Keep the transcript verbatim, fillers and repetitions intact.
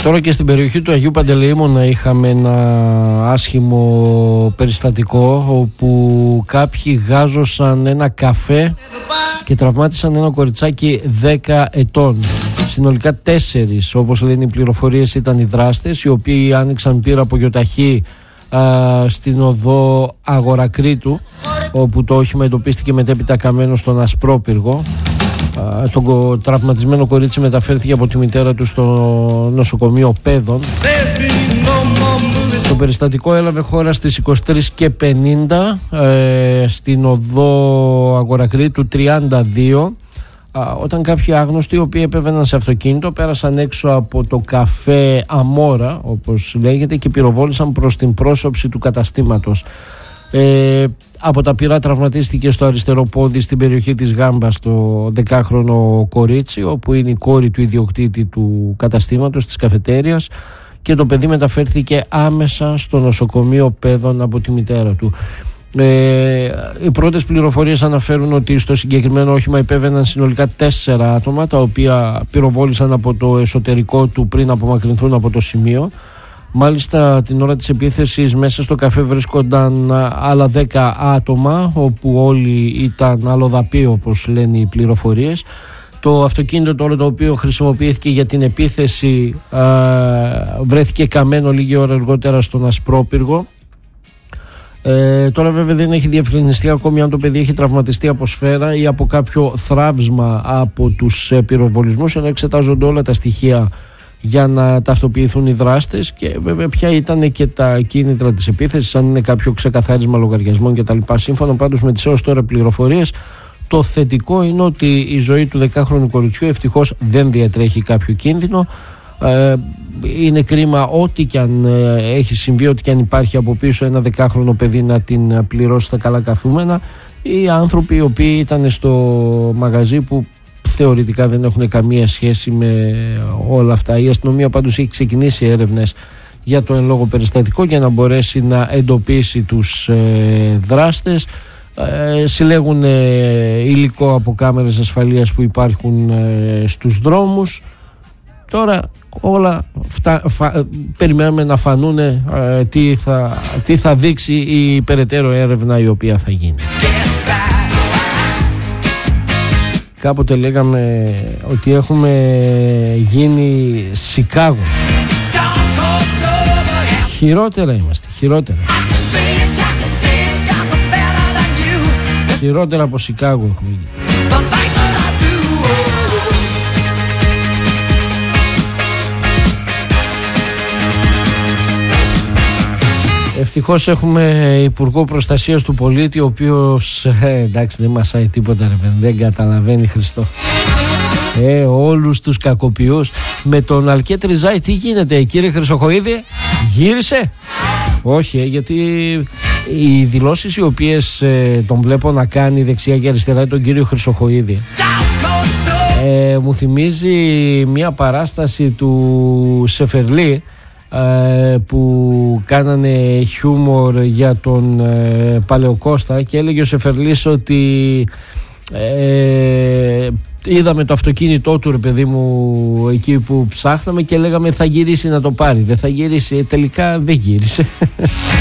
Τώρα και στην περιοχή του Αγίου Παντελεήμωνα είχαμε ένα άσχημο περιστατικό όπου κάποιοι γάζωσαν ένα καφέ και τραυμάτισαν ένα κοριτσάκι δέκα ετών. Συνολικά τέσσερις, όπως λένε οι πληροφορίες, ήταν οι δράστες, οι οποίοι άνοιξαν πύρα από γιοταχή α, στην οδό Αγορακρίτου, όπου το όχημα εντοπίστηκε μετέπειτα καμένο στον Ασπρόπυργο. Α, το τραυματισμένο κορίτσι μεταφέρθηκε από τη μητέρα του στο νοσοκομείο Πέδων. Το περιστατικό έλαβε χώρα στις είκοσι τρεις και πενήντα ε, στην οδό Αγορακρίτου τριάντα δύο, όταν κάποιοι άγνωστοι, οι οποίοι επέβαιναν σε αυτοκίνητο, πέρασαν έξω από το καφέ Αμόρα, όπως λέγεται, και πυροβόλησαν προς την πρόσωψη του καταστήματος. Ε, από τα πυρά τραυματίστηκε στο αριστερό πόδι στην περιοχή της Γάμπας το δεκάχρονο κορίτσι, όπου είναι η κόρη του ιδιοκτήτη του καταστήματος, της καφετέριας, και το παιδί μεταφέρθηκε άμεσα στο νοσοκομείο Πέδων από τη μητέρα του. Ε, οι πρώτες πληροφορίες αναφέρουν ότι στο συγκεκριμένο όχημα υπέβαιναν συνολικά τέσσερα άτομα, τα οποία πυροβόλησαν από το εσωτερικό του πριν απομακρυνθούν από το σημείο. Μάλιστα την ώρα της επίθεσης μέσα στο καφέ βρίσκονταν άλλα δέκα άτομα, όπου όλοι ήταν αλλοδαποί, όπως λένε οι πληροφορίες. Το αυτοκίνητο τώρα, το οποίο χρησιμοποιήθηκε για την επίθεση, α, βρέθηκε καμένο λίγη ώρα αργότερα στον Ασπρόπυργο. Ε, τώρα βέβαια δεν έχει διευκρινιστεί ακόμη αν το παιδί έχει τραυματιστεί από σφαίρα ή από κάποιο θράψμα από τους ε, πυροβολισμούς, ενώ εξετάζονται όλα τα στοιχεία για να ταυτοποιηθούν οι δράστες και βέβαια ποια ήταν και τα κίνητρα της επίθεσης, αν είναι κάποιο ξεκαθάρισμα λογαριασμών κτλ. Σύμφωνα πάντως με τις έως τώρα πληροφορίες, το θετικό είναι ότι η ζωή του δεκάχρονου κοριτσιού ευτυχώς δεν διατρέχει κάποιο κίνδυνο. Ε, είναι κρίμα ό,τι και αν ε, έχει συμβεί, ό,τι και αν υπάρχει από πίσω ένα δεκάχρονο παιδί να την πληρώσει τα καλά καθούμενα. Οι άνθρωποι οι οποίοι ήταν στο μαγαζί, που θεωρητικά δεν έχουν καμία σχέση με όλα αυτά. Η αστυνομία πάντως έχει ξεκινήσει έρευνες για το εν λόγω περιστατικό για να μπορέσει να εντοπίσει τους ε, δράστες. Ε, συλλέγουν ε, υλικό από κάμερες ασφαλείας που υπάρχουν ε, στους δρόμους. Τώρα όλα φτα, φα, περιμένουμε να φανούν ε, τι, θα, τι θα δείξει η περαιτέρω έρευνα η οποία θα γίνει. Κάποτε λέγαμε ότι έχουμε γίνει Σικάγο. Χειρότερα είμαστε, χειρότερα. Χειρότερα από Σικάγο έχουμε γίνει. Ευτυχώς έχουμε Υπουργό Προστασίας του Πολίτη, ο οποίος ε, εντάξει δεν μασάει τίποτα ρε, δεν καταλαβαίνει Χριστό. Ε, όλους τους κακοποιούς. Με τον Αλκέτ Ριζάη τι γίνεται, κύριε Χρυσοχοΐδη, γύρισε? Όχι, ε, γιατί οι δηλώσεις οι οποίες ε, τον βλέπω να κάνει δεξιά και αριστερά τον κύριο Χρυσοχοΐδη ε, μου θυμίζει μια παράσταση του Σεφερλή που κάνανε χιούμορ για τον ε, Παλαιοκώστα, και έλεγε ο Σεφερλής ότι ε, είδαμε το αυτοκίνητό του ρε παιδί μου εκεί που ψάχναμε και λέγαμε θα γυρίσει να το πάρει, δεν θα γυρίσει, τελικά δεν γύρισε.